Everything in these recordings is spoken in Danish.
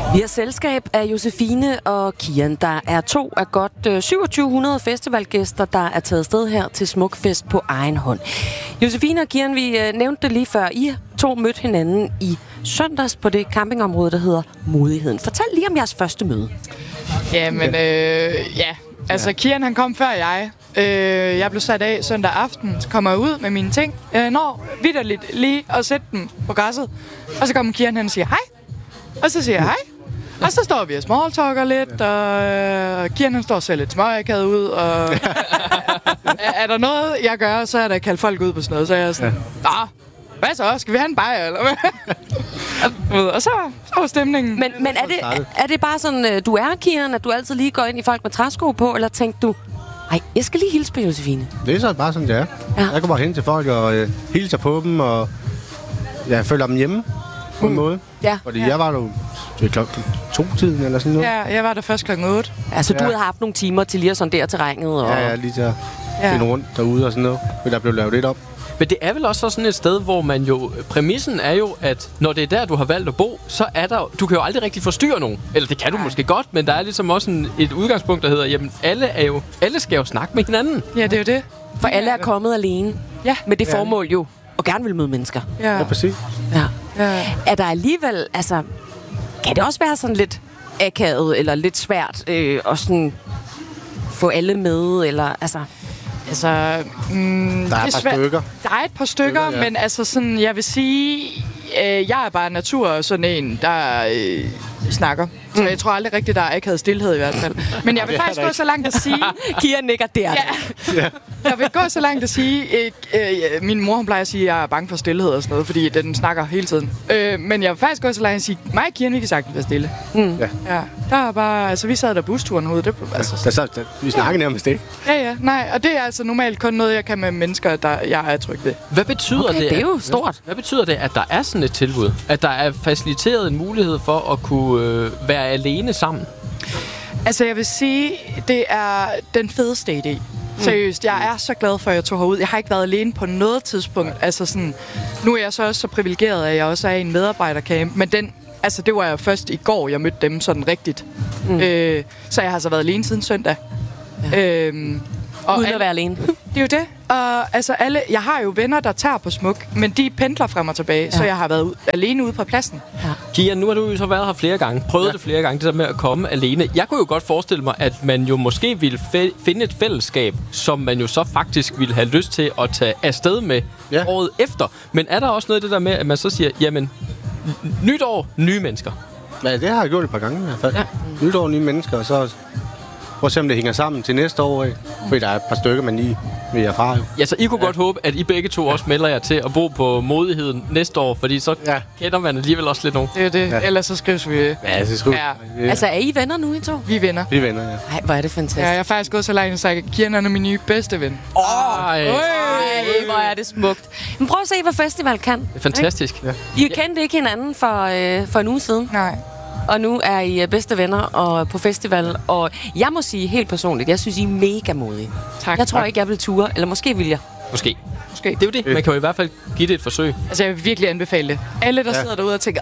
Vi har selskab af Josefine og Kian. Der er 2 af godt 2700 festivalgæster, der er taget sted her til Smukfest på egen hånd. Josefine og Kian, vi nævnte det lige før. I 2 mødte hinanden i søndags på det campingområde, der hedder Modigheden. Fortæl lige om jeres første møde. Jamen, altså Kian han kom før jeg. Jeg blev sat af søndag aften, så kommer jeg ud med mine ting. Når vitterligt lige at sætte dem på græsset. Og så kommer Kian hen og siger hej. Og så siger jeg hej. Og så står vi og smalltalker lidt, og Kian han står og ser lidt småakavet ud, og er der noget, jeg gør, så er der kaldt folk ud på sådan noget, så er jeg sådan, hvad så? Skal vi have en bajer, eller hvad? Og så var stemningen. Men er det bare sådan, du er, Kian, at du altid lige går ind i folk med træsko på, eller tænkte du, ej, jeg skal lige hilse på Josefine? Det er så bare sådan, det er. Ja. Jeg går bare hen til folk og hilser på dem, og jeg føler dem hjemme på en måde. Ja. Fordi jeg var jo klokken 2-tiden eller sådan noget. Ja, jeg var der først klokken 8. Altså, du havde haft nogle timer til lige at sondere terrænet. Og... Ja, lige til at finde rundt derude og sådan noget. Men der blev lavet lidt op. Men det er vel også sådan et sted, hvor man jo... Præmissen er jo, at når det er der, du har valgt at bo, så er der... Du kan jo aldrig rigtig forstyrre nogen. Eller det kan du måske godt, men der er ligesom også et udgangspunkt, der hedder, jamen, alle skal jo snakke med hinanden. Ja, det er jo det. For alle er kommet alene. Ja. Med det formål jo, og gerne vil møde mennesker. Ja, præcis. Ja. Ja. Er der alligevel... Altså, kan det også være sådan lidt akavet, eller lidt svært at sådan få alle med, eller... Altså, der er et par stykker. Der er et par stykker, ja. Men altså sådan, jeg vil sige, jeg er bare natur sådan en, der snakker. Så jeg tror aldrig rigtigt, der er akavet stilhed i hvert fald. Men jeg vil faktisk gå så langt at sige... Kian nikker der. Ja. Jeg vil gå så langt at sige... min mor hun plejer at sige, at jeg er bange for stillhed og sådan noget, fordi den snakker hele tiden. Men jeg vil faktisk gå så langt at sige, mig og Kian, vi kan sagtens være stille. Ja. Der er bare... Altså, vi sad der busturen ude. Det, altså, vi snakker nærmest ikke. Ja. Nej, og det er altså normalt kun noget, jeg kan med mennesker, der jeg er tryg ved. Hvad betyder det? Det er jo stort. Hvad betyder det, at der er sådan et tilbud? At der er faciliteret en mulighed for at kunne være alene sammen? Altså, jeg vil sige, det er den fedeste idé. Seriøst, jeg er så glad for, at jeg tog herud. Jeg har ikke været alene på noget tidspunkt. Altså sådan, nu er jeg så også så privilegeret, at jeg også er i en medarbejdercamp. Men det var jeg først i går, jeg mødte dem sådan rigtigt. Så jeg har så været alene siden søndag. Ja. Uden at være alene. Det er jo det. Og altså jeg har jo venner, der tager på Smuk, men de pendler frem og tilbage, så jeg har været alene ude på pladsen. Ja. Kian, nu har du jo så været her flere gange, prøvet det flere gange, det der med at komme alene. Jeg kunne jo godt forestille mig, at man jo måske ville finde et fællesskab, som man jo så faktisk ville have lyst til at tage afsted med året efter. Men er der også noget af det der med, at man så siger, jamen, nytår, nye mennesker? Ja, det har jeg gjort et par gange i hvert fald. Ja. Nytår, nye mennesker, og så... Prøv at se, om det hænger sammen til næste år af. Fordi der er et par stykker, man lige vil erfare. Ja, så I kunne godt håbe, at I begge to også melder jer til at bo på Modigheden næste år. Fordi så kender man alligevel også lidt nogen. Det er det. Ja. Ellers så skrives vi. Ja, så skrives vi. Altså, er I venner nu, I to? Vi er venner. Vi er venner, ja. Ej, hvor er det fantastisk. Ja, jeg har faktisk gået så langt og sagt, at Kian er min nye bedste ven. Ej, hvor er det smukt. Men prøv at se, hvad festival kan. Det er fantastisk. Ja. I kendte ikke hinanden for en uge siden. Nej. Og nu er I bedste venner og på festival. Og jeg må sige helt personligt, jeg synes, I er mega modige. Tak. Jeg tror ikke, jeg vil ture. Eller måske vil jeg. Måske. Det er jo det. Man kan jo i hvert fald give det et forsøg. Altså, jeg vil virkelig anbefale det. Alle, der sidder derude og tænker,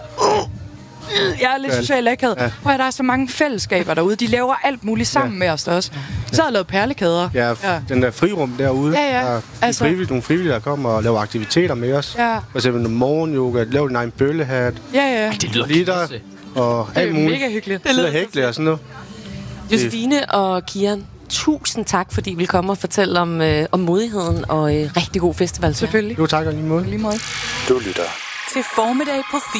jeg er lidt socialt akavet. Prøv at der er så mange fællesskaber derude. De laver alt muligt sammen med os der også. Så har jeg lavet perlekæder. Ja, den der frirum derude. Ja. Der er nogle frivillige, der kommer og laver aktiviteter med os. Ja. For eksempel noget morgenyoga, lave din egen bøllehat. Ja. Ej, det lyder og det er alt muligt. mega hyggeligt. Det lyder hækle og sådan noget. Josefine og Kian, tusind tak, fordi I vil komme og fortælle om modigheden og rigtig god festival. Selvfølgelig. Jo, tak og lige måde. Lige måde. Du lytter til Formiddag på